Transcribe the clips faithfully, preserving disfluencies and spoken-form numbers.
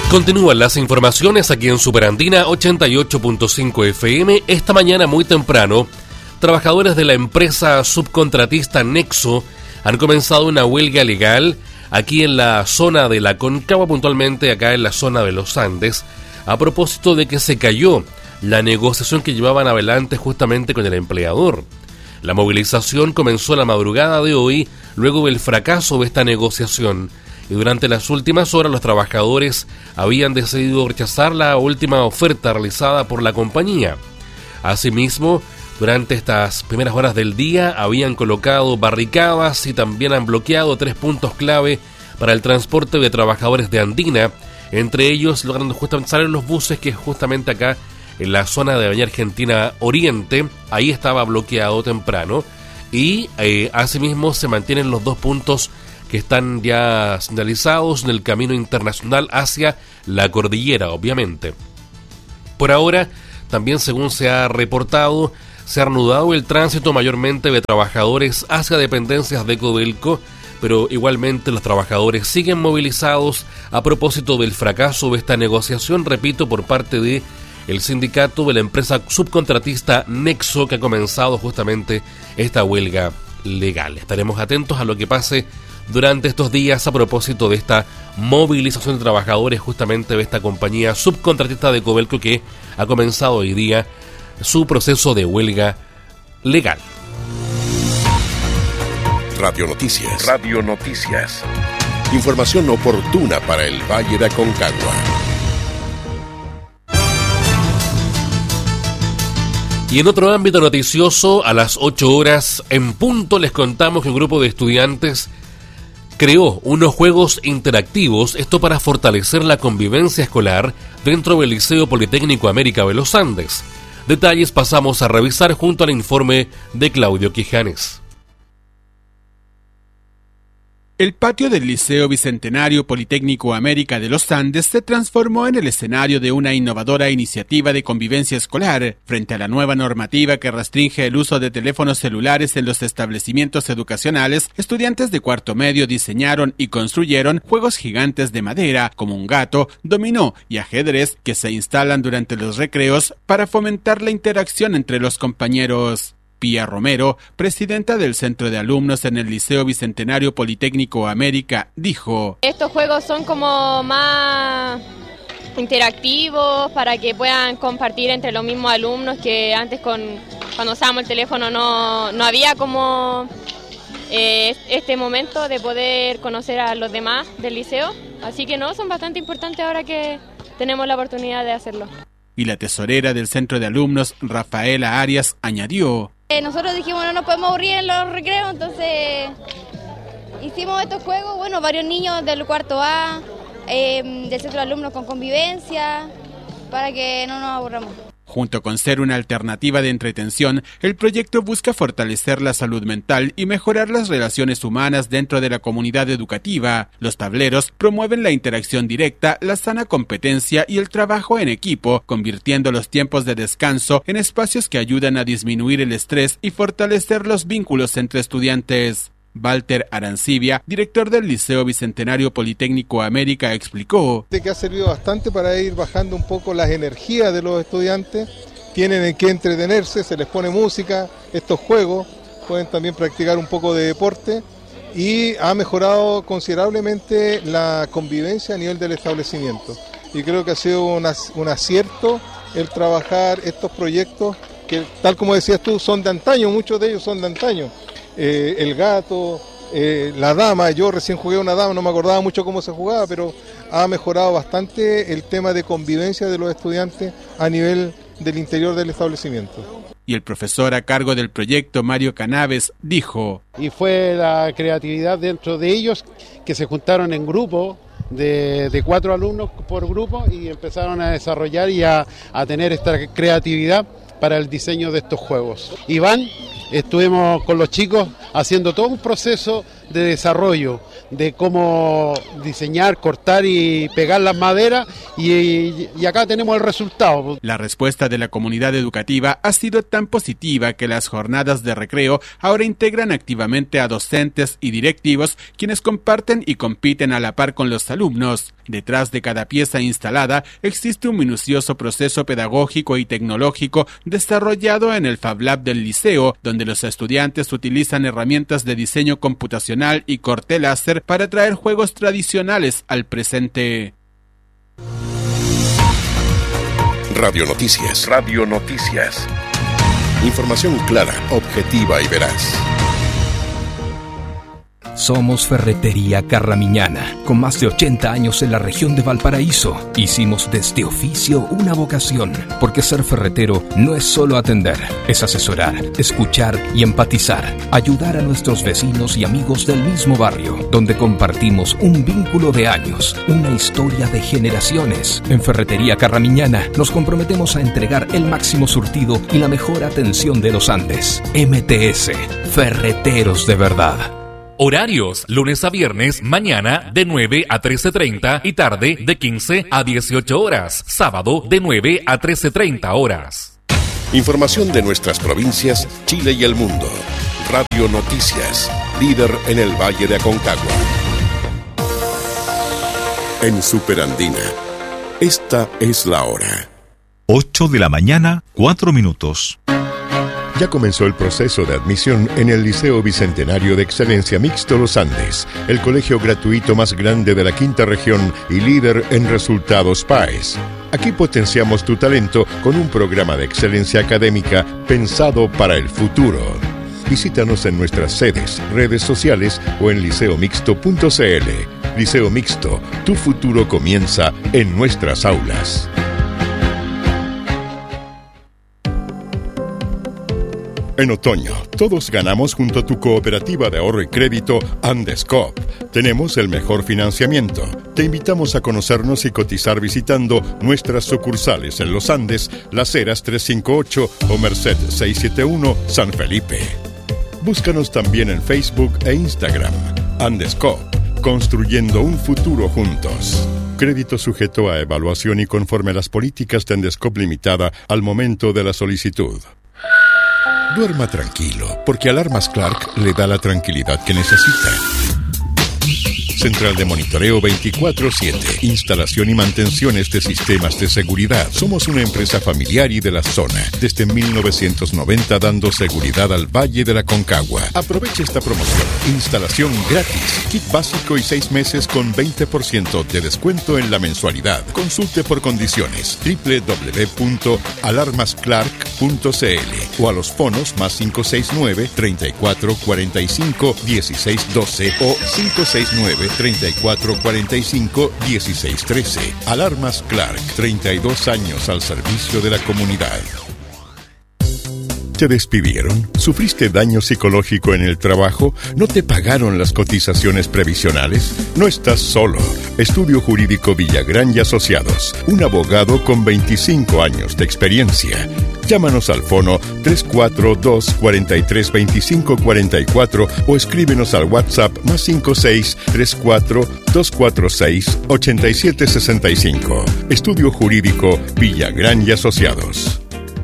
Continúan las informaciones aquí en Superandina ochenta y ocho punto cinco F M. Esta mañana muy temprano, trabajadores de la empresa subcontratista Nexo han comenzado una huelga legal aquí en la zona de la Aconcagua, puntualmente acá en la zona de los Andes, a propósito de que se cayó la negociación que llevaban adelante justamente con el empleador. La movilización comenzó la madrugada de hoy, luego del fracaso de esta negociación, y durante las últimas horas los trabajadores habían decidido rechazar la última oferta realizada por la compañía. Asimismo, durante estas primeras horas del día habían colocado barricadas y también han bloqueado tres puntos clave para el transporte de trabajadores de Andina, entre ellos logrando justamente salir los buses que justamente acá en la zona de Avenida Argentina Oriente, ahí estaba bloqueado temprano, y eh, asimismo se mantienen los dos puntos que están ya señalizados en el camino internacional hacia la cordillera, obviamente. Por ahora, también según se ha reportado, se ha reanudado el tránsito mayormente de trabajadores hacia dependencias de Codelco, pero igualmente los trabajadores siguen movilizados a propósito del fracaso de esta negociación, repito, por parte de el sindicato de la empresa subcontratista Nexo, que ha comenzado justamente esta huelga legal. Estaremos atentos a lo que pase durante estos días a propósito de esta movilización de trabajadores justamente de esta compañía subcontratista de Codelco, que ha comenzado hoy día su proceso de huelga legal. Radio Noticias. Radio Noticias. Información oportuna para el Valle de Aconcagua. Y en otro ámbito noticioso, a las ocho horas en punto les contamos que un grupo de estudiantes creó unos juegos interactivos, esto para fortalecer la convivencia escolar dentro del Liceo Politécnico América de los Andes. Detalles pasamos a revisar junto al informe de Claudio Quijanes. El patio del Liceo Bicentenario Politécnico América de los Andes se transformó en el escenario de una innovadora iniciativa de convivencia escolar. Frente a la nueva normativa que restringe el uso de teléfonos celulares en los establecimientos educacionales, estudiantes de cuarto medio diseñaron y construyeron juegos gigantes de madera, como un gato, dominó y ajedrez, que se instalan durante los recreos para fomentar la interacción entre los compañeros. Pía Romero, presidenta del Centro de Alumnos en el Liceo Bicentenario Politécnico América, dijo: estos juegos son como más interactivos para que puedan compartir entre los mismos alumnos, que antes con cuando usábamos el teléfono no, no había como eh, este momento de poder conocer a los demás del liceo, así que no, son bastante importantes ahora que tenemos la oportunidad de hacerlo. Y la tesorera del Centro de Alumnos, Rafaela Arias, añadió: Eh, nosotros dijimos no nos podemos aburrir en los recreos, entonces hicimos estos juegos, bueno, varios niños del cuarto A, eh, del centro de alumnos con convivencia, para que no nos aburramos. Junto con ser una alternativa de entretención, el proyecto busca fortalecer la salud mental y mejorar las relaciones humanas dentro de la comunidad educativa. Los tableros promueven la interacción directa, la sana competencia y el trabajo en equipo, convirtiendo los tiempos de descanso en espacios que ayudan a disminuir el estrés y fortalecer los vínculos entre estudiantes. Walter Arancibia, director del Liceo Bicentenario Politécnico América, explicó que ha servido bastante para ir bajando un poco las energías de los estudiantes. Tienen en qué entretenerse, se les pone música, estos juegos, pueden también practicar un poco de deporte y ha mejorado considerablemente la convivencia a nivel del establecimiento. Y creo que ha sido un, un acierto el trabajar estos proyectos que, tal como decías tú, son de antaño, muchos de ellos son de antaño. Eh, el gato, eh, la dama, yo recién jugué una dama, no me acordaba mucho cómo se jugaba, pero ha mejorado bastante el tema de convivencia de los estudiantes a nivel del interior del establecimiento. Y el profesor a cargo del proyecto, Mario Canaves, dijo: y fue la creatividad dentro de ellos, que se juntaron en grupo de, de cuatro alumnos por grupo y empezaron a desarrollar y a, a tener esta creatividad para el diseño de estos juegos. Iván, estuvimos con los chicos haciendo todo un proceso de desarrollo, de cómo diseñar, cortar y pegar las maderas, y, y acá tenemos el resultado. La respuesta de la comunidad educativa ha sido tan positiva que las jornadas de recreo ahora integran activamente a docentes y directivos, quienes comparten y compiten a la par con los alumnos. Detrás de cada pieza instalada existe un minucioso proceso pedagógico y tecnológico desarrollado en el Fab Lab del liceo, donde los estudiantes utilizan herramientas de diseño computacional y corte láser para traer juegos tradicionales al presente. Radio Noticias. Radio Noticias. Información clara, objetiva y veraz. Somos Ferretería Carramiñana, con más de ochenta años en la región de Valparaíso. Hicimos de este oficio una vocación, porque ser ferretero no es solo atender, es asesorar, escuchar y empatizar, ayudar a nuestros vecinos y amigos del mismo barrio, donde compartimos un vínculo de años, una historia de generaciones. En Ferretería Carramiñana nos comprometemos a entregar el máximo surtido y la mejor atención de los Andes. M T S, Ferreteros de verdad. Horarios, lunes a viernes, mañana de nueve a trece treinta y tarde de quince a dieciocho horas. Sábado de nueve a trece treinta horas. Información de nuestras provincias, Chile y el mundo. Radio Noticias, líder en el Valle de Aconcagua. En Superandina, esta es la hora. ocho de la mañana, cuatro minutos. Ya comenzó el proceso de admisión en el Liceo Bicentenario de Excelencia Mixto Los Andes, el colegio gratuito más grande de la quinta región y líder en resultados P A E S. Aquí potenciamos tu talento con un programa de excelencia académica pensado para el futuro. Visítanos en nuestras sedes, redes sociales o en liceo mixto punto c l. Liceo Mixto, tu futuro comienza en nuestras aulas. En otoño, todos ganamos junto a tu cooperativa de ahorro y crédito Andescoop. Tenemos el mejor financiamiento. Te invitamos a conocernos y cotizar visitando nuestras sucursales en Los Andes, Las Heras trescientos cincuenta y ocho o Merced seiscientos setenta y uno, San Felipe. Búscanos también en Facebook e Instagram. Andescoop, construyendo un futuro juntos. Crédito sujeto a evaluación y conforme a las políticas de Andescoop Limitada al momento de la solicitud. Duerma tranquilo, porque Alarmas Clark le da la tranquilidad que necesita. Central de monitoreo veinticuatro siete. Instalación y mantenciones de sistemas de seguridad. Somos una empresa familiar y de la zona. Desde mil novecientos noventa dando seguridad al Valle de la Aconcagua. Aproveche esta promoción. Instalación gratis. Kit básico y seis meses con veinte por ciento de descuento en la mensualidad. Consulte por condiciones. doble u doble u doble u punto alarmas clark punto c l o a los fonos más cinco seis nueve, treinta y cuatro cuarenta y cinco, dieciséis doce o cinco seis nueve, treinta y cuatro cuarenta y cinco, dieciséis trece. Alarmas Clark, treinta y dos años al servicio de la comunidad. ¿Te despidieron? ¿Sufriste daño psicológico en el trabajo? ¿No te pagaron las cotizaciones previsionales? No estás solo. Estudio Jurídico Villagrán y Asociados. Un abogado con veinticinco años de experiencia. Llámanos al fono tres cuatro dos, cuatro tres, dos cinco cuatro cuatro o escríbenos al WhatsApp más cinco seis, tres cuatro, dos cuatro seis, ocho siete seis cinco. Estudio Jurídico Villagrán y Asociados.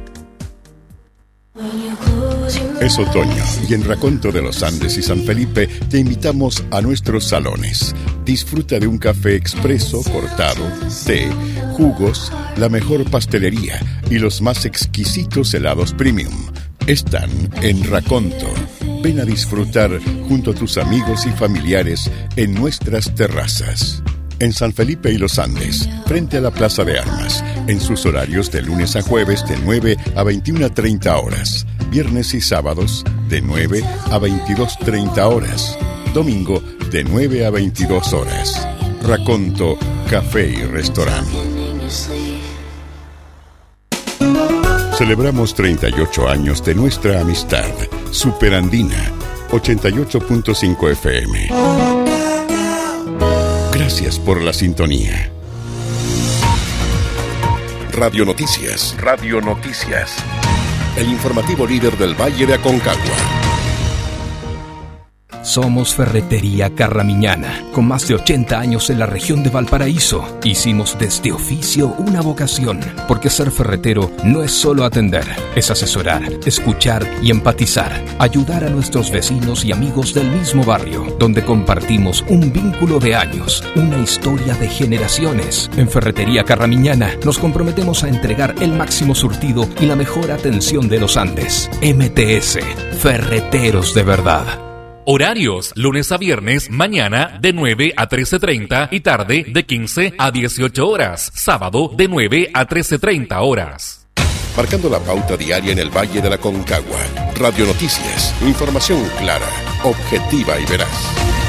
Es otoño y en Raconto de los Andes y San Felipe te invitamos a nuestros salones. Disfruta de un café expreso, cortado, té, jugos, la mejor pastelería y los más exquisitos helados premium. Están en Raconto. Ven a disfrutar junto a tus amigos y familiares en nuestras terrazas. En San Felipe y Los Andes, frente a la Plaza de Armas, en sus horarios de lunes a jueves de nueve a veintiuna treinta horas, viernes y sábados de nueve a veintidós treinta horas, domingo de nueve a veintidós horas. Raconto, café y restaurante. Celebramos treinta y ocho años de nuestra amistad. Superandina, ochenta y ocho punto cinco F M. Gracias por la sintonía. Radio Noticias. Radio Noticias. El informativo líder del Valle de Aconcagua. Somos Ferretería Carramiñana, con más de ochenta años en la región de Valparaíso. Hicimos de este oficio una vocación, porque ser ferretero no es solo atender, es asesorar, escuchar y empatizar, ayudar a nuestros vecinos y amigos del mismo barrio, donde compartimos un vínculo de años, una historia de generaciones. En Ferretería Carramiñana nos comprometemos a entregar el máximo surtido y la mejor atención de los Andes. M T S, Ferreteros de verdad. Horarios, lunes a viernes, mañana de nueve a trece treinta y tarde de quince a dieciocho horas. Sábado de nueve a trece treinta horas. Marcando la pauta diaria en el Valle de la Concagua. Radio Noticias, información clara, objetiva y veraz.